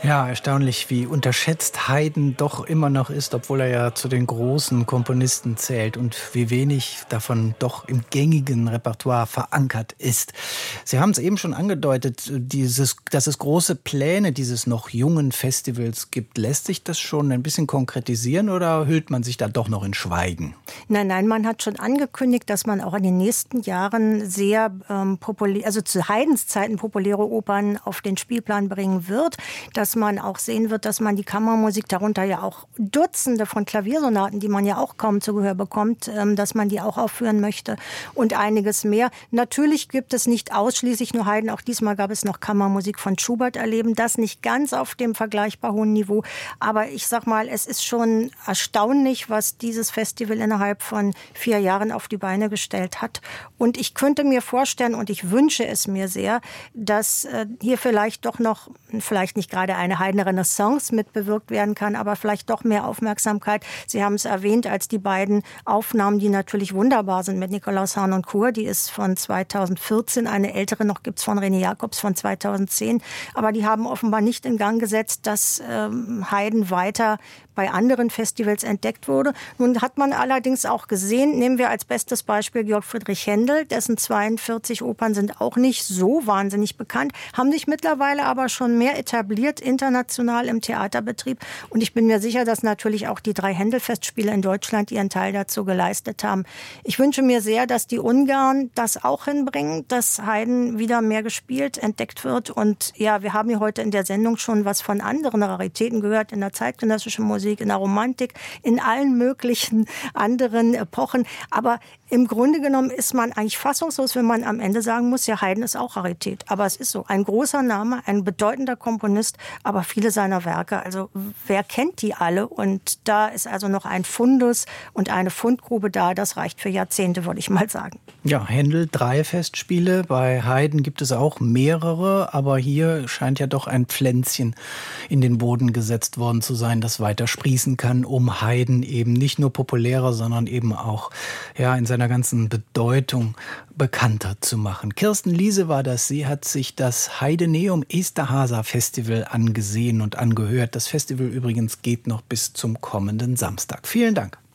Ja, erstaunlich, wie unterschätzt Haydn doch immer noch ist, obwohl er ja zu den großen Komponisten zählt und wie wenig davon doch im gängigen Repertoire verankert ist. Sie haben es eben schon angedeutet, dass es große Pläne dieses noch jungen Festivals gibt. Lässt sich das schon ein bisschen konkretisieren oder hüllt man sich da doch noch in Schweigen? Nein, man hat schon angekündigt, dass man auch in den nächsten Jahren sehr populär, also zu Haydns Zeiten populäre Opern auf den Spielplan bringen wird, dass man auch sehen wird, dass man die Kammermusik, darunter ja auch Dutzende von Klaviersonaten, die man ja auch kaum zu Gehör bekommt, dass man die auch aufführen möchte und einiges mehr. Natürlich gibt es nicht ausschließlich nur Haydn, auch diesmal gab es noch Kammermusik von Schubert erleben, das nicht ganz auf dem vergleichbar hohen Niveau, aber ich sag mal, es ist schon erstaunlich, was dieses Festival innerhalb von 4 Jahren auf die Beine gestellt hat und ich könnte mir vorstellen und ich wünsche es mir sehr, dass hier vielleicht doch noch, vielleicht nicht gerade eine Haydn-Renaissance mitbewirkt werden kann, aber vielleicht doch mehr Aufmerksamkeit. Sie haben es erwähnt, als die beiden Aufnahmen, die natürlich wunderbar sind mit Nikolaus Harnoncourt, die ist von 2014, eine ältere noch gibt es von René Jacobs von 2010, aber die haben offenbar nicht in Gang gesetzt, dass Haydn weiter bei anderen Festivals entdeckt wurde. Nun hat man allerdings auch gesehen, nehmen wir als bestes Beispiel Georg Friedrich Händel, dessen 42 Opern sind auch nicht so wahnsinnig bekannt, haben sich mittlerweile aber schon mehr etabliert international im Theaterbetrieb. Und ich bin mir sicher, dass natürlich auch die 3 Händel-Festspiele in Deutschland ihren Teil dazu geleistet haben. Ich wünsche mir sehr, dass die Ungarn das auch hinbringen, dass Haydn wieder mehr gespielt, entdeckt wird. Und ja, wir haben ja heute in der Sendung schon was von anderen Raritäten gehört, in der zeitgenössischen Musik, in der Romantik, in allen möglichen anderen Epochen. Aber im Grunde genommen ist man eigentlich fassungslos, wenn man am Ende sagen muss, ja, Haydn ist auch Rarität. Aber es ist so, ein großer Name, ein bedeutender Komponist, aber viele seiner Werke, also wer kennt die alle? Und da ist also noch ein Fundus und eine Fundgrube da, das reicht für Jahrzehnte, würde ich mal sagen. Ja, Händel 3 Festspiele, bei Haydn gibt es auch mehrere, aber hier scheint ja doch ein Pflänzchen in den Boden gesetzt worden zu sein, das weiter sprießen kann, um Haydn eben nicht nur populärer, sondern eben auch ja in seiner ganzen Bedeutung bekannter zu machen. Kirsten Liese war das. Sie hat sich das Haydneum Esterháza Festival angesehen und angehört. Das Festival übrigens geht noch bis zum kommenden Samstag. Vielen Dank.